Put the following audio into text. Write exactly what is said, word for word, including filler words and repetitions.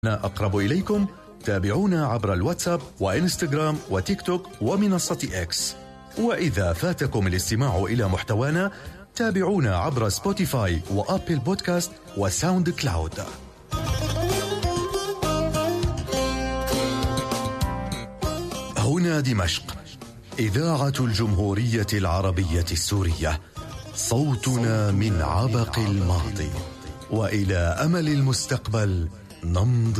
أقرب إليكم. تابعونا عبر الواتساب وإنستغرام وتيك توك ومنصة إكس. وإذا فاتكم الاستماع إلى محتوانا تابعونا عبر سبوتيفاي وآبل بودكاست وساوند كلاود. هنا دمشق، إذاعة الجمهورية العربية السورية، صوتنا من عبق الماضي وإلى أمل المستقبل نمضي.